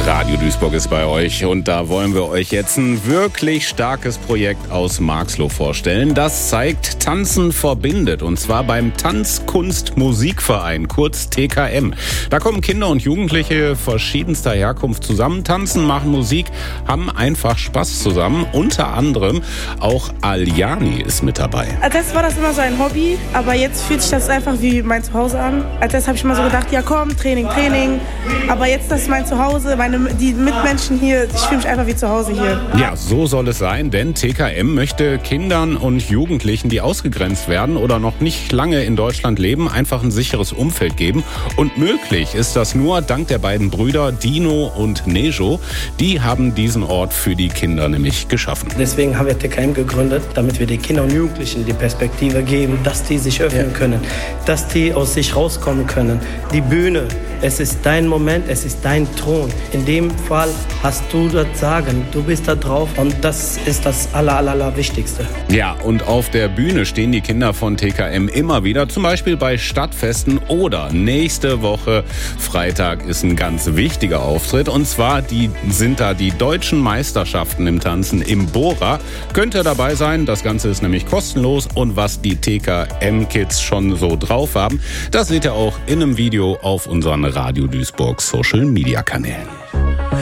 Radio Duisburg ist bei euch und da wollen wir euch jetzt ein wirklich starkes Projekt aus Marxloh vorstellen. Das zeigt, Tanzen verbindet, und zwar beim Tanzkunst-Musikverein, kurz TKM. Da kommen Kinder und Jugendliche verschiedenster Herkunft zusammen, tanzen, machen Musik, haben einfach Spaß zusammen. Unter anderem auch Aljani ist mit dabei. Als erstes war das immer so ein Hobby, aber jetzt fühlt sich das einfach wie mein Zuhause an. Als erstes habe ich immer so gedacht, ja komm, Training. Aber jetzt, das ist mein Zuhause, die Mitmenschen hier, ich fühle mich einfach wie zu Hause hier. Ja, so soll es sein, denn TKM möchte Kindern und Jugendlichen, die ausgegrenzt werden oder noch nicht lange in Deutschland leben, einfach ein sicheres Umfeld geben. Und möglich ist das nur dank der beiden Brüder Dino und Nejo. Die haben diesen Ort für die Kinder nämlich geschaffen. Deswegen haben wir TKM gegründet, damit wir den Kindern und Jugendlichen die Perspektive geben, dass die sich öffnen können, dass die aus sich rauskommen können. Die Bühne, es ist dein Moment, es ist dein Thron. In dem Fall hast du das Sagen, du bist da drauf und das ist das Allerwichtigste. Ja, und auf der Bühne stehen die Kinder von TKM immer wieder, zum Beispiel bei Stadtfesten oder nächste Woche Freitag ist ein ganz wichtiger Auftritt, und zwar sind da die deutschen Meisterschaften im Tanzen im Bora. Könnt ihr dabei sein, das Ganze ist nämlich kostenlos, und was die TKM-Kids schon so drauf haben, das seht ihr auch in einem Video auf unseren Radio Duisburg Social Media Kanälen.